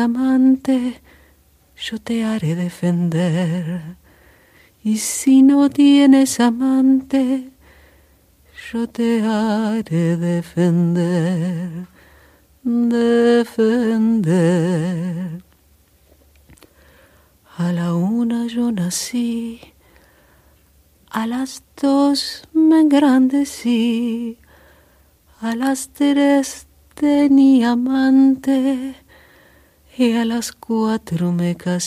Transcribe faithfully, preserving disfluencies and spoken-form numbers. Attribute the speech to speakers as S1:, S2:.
S1: amante, yo te haré defender. Y si no tienes amante, yo te haré defender, defender. A la una yo nací, a las dos me engrandecí, a las tres tenía amante y a las cuatro me casé.